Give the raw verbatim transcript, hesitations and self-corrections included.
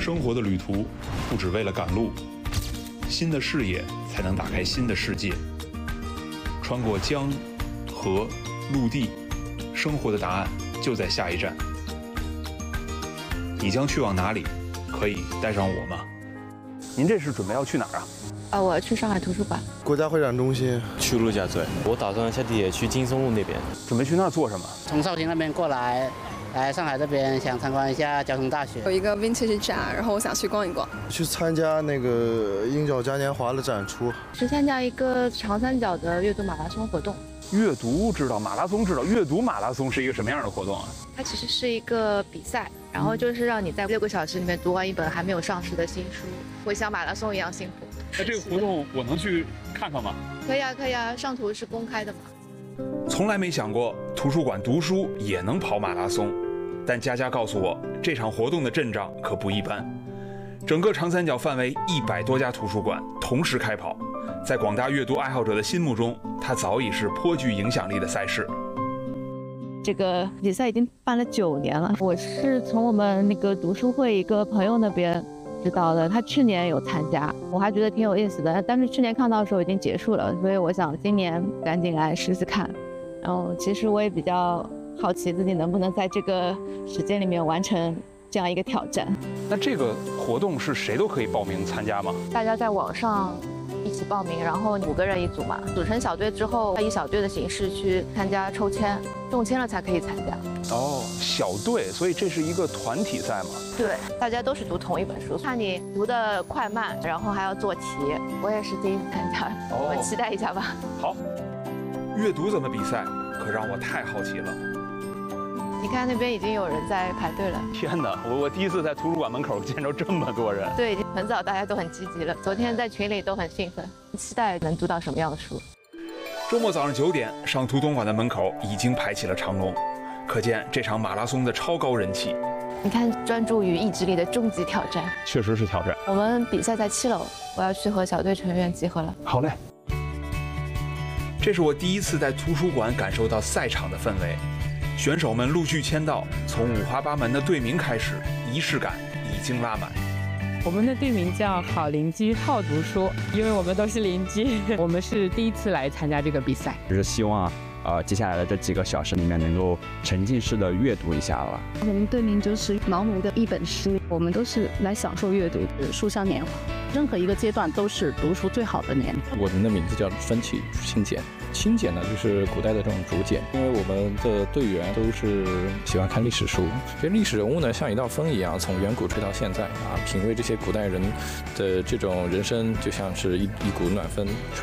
生活的旅途不只为了赶路，新的视野才能打开新的世界。穿过江、河、陆地，生活的答案就在下一站。你将去往哪里？可以带上我吗？ 您这是准备要去哪儿啊？ 啊，我要去上海图书馆。 国家会展中心。 去陆家嘴。我打算下地铁去金松路那边。 准备去那儿做什么？ 从绍兴那边过来，来上海这边想参观一下交通大学。 有一个 vintage 展，然后我想去逛一逛。 去参加那个鹰角嘉年华的展出。 去参加一个长三角的阅读马拉松活动。 阅读知道，马拉松知道，阅读马拉松是一个什么样的活动啊？ 它其实是一个比赛，然后就是让你在六个小时里面读完一本还没有上市的新书，会像马拉松一样辛苦。 那这个活动我能去看看吗？ 可以啊，可以啊，上图是公开的嘛。 从来没想过图书馆读书也能跑马拉松，但佳佳告诉我，这场活动的阵仗可不一般。整个长三角范围一百多家图书馆同时开跑，在广大阅读爱好者的心目中，它早已是颇具影响力的赛事。 这个比赛已经办了九年了，我是从我们那个读书会一个朋友那边知道的，他去年有参加，我还觉得挺有意思的，但是去年看到的时候已经结束了，所以我想今年赶紧来试试看。然后其实我也比较好奇自己能不能在这个时间里面完成这样一个挑战。 那这个活动是谁都可以报名参加吗？ 大家在网上一起报名，然后五个人一组嘛，组成小队之后，以小队的形式去参加抽签，中签了才可以参加。 哦，小队，所以这是一个团体赛嘛？ 对，大家都是读同一本书，看你读的快慢，然后还要做题。我也是第一次参加， 哦、 我们期待一下吧。 好，阅读怎么比赛，可让我太好奇了。 你看那边已经有人在排队了。 天哪，我我第一次在图书馆门口见着这么多人。 对，已经很早大家都很积极了，昨天在群里都很兴奋，期待能读到什么样的书。 周末早上九点，上图东馆的门口已经排起了长龙，可见这场马拉松的超高人气。 你看，专注于意志力的终极挑战， 确实是挑战。 我们比赛在七楼，我要去和小队成员集合了。 好嘞。 这是我第一次在图书馆感受到赛场的氛围。选手们陆续签到，从五花八门的队名开始，仪式感已经拉满。 我们的队名叫好邻居好读书，因为我们都是邻居。我们是第一次来参加这个比赛， 就是希望呃接下来的这几个小时里面能够沉浸式的阅读一下了。 我们队名就是毛姆的一本书，我们都是来享受阅读的书香年华。任何一个阶段都是读书最好的年。 我们的名字叫分歧清简。清简呢，就是古代的这种竹简，因为我们的队员都是喜欢看历史书，这历史人物呢像一道风一样，从远古吹到现在啊，品味这些古代人的这种人生，就像是一一股暖风